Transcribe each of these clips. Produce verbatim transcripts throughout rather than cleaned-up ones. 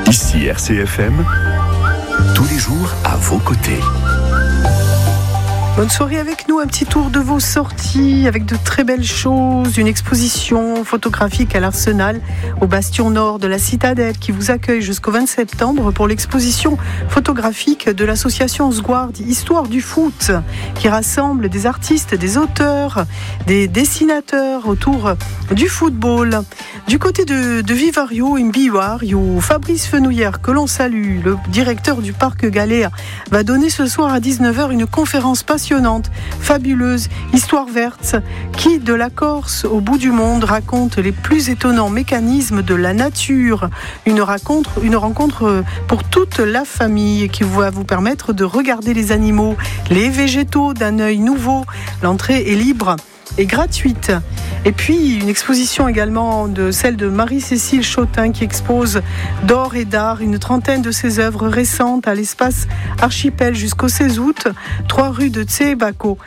Ici R C F M, tous les jours à vos côtés. Bonne soirée avec nous, un petit tour de vos sorties avec de très belles choses, une exposition photographique à l'Arsenal au bastion nord de la Citadelle qui vous accueille jusqu'au vingt septembre pour l'exposition photographique de l'association Sguard Histoire du foot qui rassemble des artistes, des auteurs, des dessinateurs autour du football. Du côté de, de Vivario, Imbivario, Fabrice Fenouillère, que l'on salue, le directeur du parc Galéa, va donner ce soir à dix-neuf heures une conférence passionnante, fabuleuse, histoire verte, qui, de la Corse au bout du monde, raconte les plus étonnants mécanismes de la nature. Une rencontre, une rencontre pour toute la famille qui va vous permettre de regarder les animaux, les végétaux d'un œil nouveau. L'entrée est libre et gratuite. Et puis une exposition également de celle de Marie-Cécile Chotin qui expose d'or et d'art une trentaine de ses œuvres récentes à l'espace Archipel jusqu'au seize août, trois rue de Tsebaco.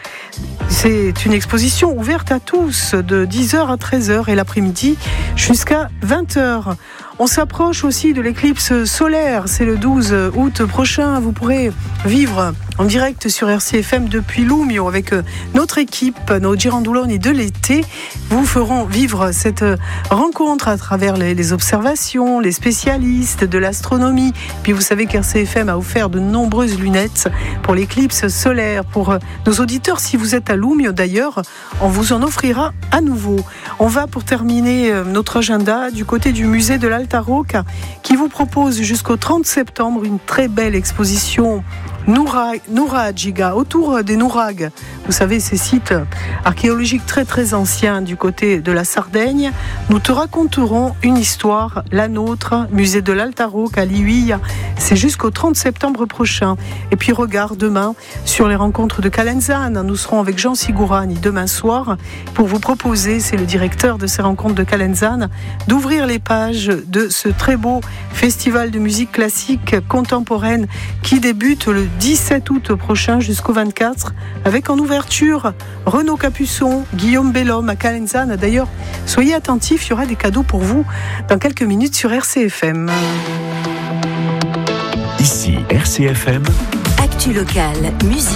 C'est une exposition ouverte à tous de dix heures à treize heures et l'après-midi jusqu'à vingt heures. On s'approche aussi de l'éclipse solaire, c'est le douze août prochain. Vous pourrez vivre en direct sur R C F M depuis Lumio avec notre équipe, nos Girandoloni de l'été. Vous ferons vivre cette rencontre à travers les, les observations, les spécialistes de l'astronomie. Puis vous savez qu'R C F M a offert de nombreuses lunettes pour l'éclipse solaire. Pour nos auditeurs, si vous êtes à Lumio d'ailleurs, on vous en offrira à nouveau. On va pour terminer notre agenda du côté du musée de l'Altaroca qui vous propose jusqu'au trente septembre une très belle exposition Nourag, Nouragiga, autour des Nourags. Vous savez, ces sites archéologiques très très anciens du côté de la Sardaigne. Nous te raconterons une histoire, la nôtre, musée de l'Altaroca à Liuia. C'est jusqu'au trente septembre prochain. Et puis regarde demain sur les rencontres de Calenzane. Nous serons avec Jean Sigourani demain soir pour vous proposer, c'est le directeur de ces rencontres de Calenzane, d'ouvrir les pages de ce très beau festival de musique classique contemporaine qui débute le dix-sept août prochain jusqu'au vingt-quatre avec en ouverture Renaud Capuçon, Guillaume Bellhomme à Calenzane. D'ailleurs, soyez attentifs, il y aura des cadeaux pour vous dans quelques minutes sur R C F M. Ici R C F M. Actu locale, musique.